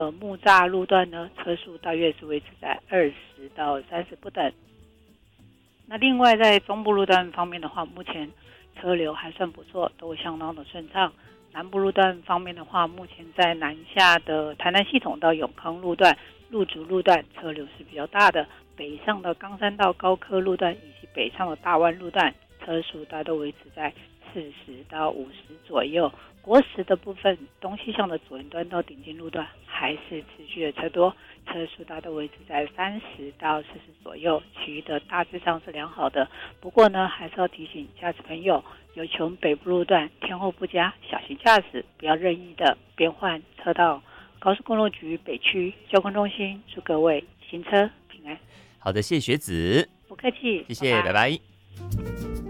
木栅路段呢，车速大约是维持在20到30不等。那另外在中部路段方面的话，目前车流还算不错，都相当的顺畅。南部路段方面的话，目前在南下的台南系统到永康路段、路竹路段车流是比较大的，北上的冈山到高科路段以及北上的大湾路段车速大都维持在40到50左右。国十的部分，东西向的左营端到顶尖路段还是持续的车多，车速大都维持在30到40左右，其余的大致上是良好的。不过呢，还是要提醒驾驶朋友，尤其我们北部路段天候不佳，小心驾驶，不要任意的变换车道。高速公路局北区交通中心祝各位行车平安。 好的，谢谢学子， 不客气， 谢谢，拜拜。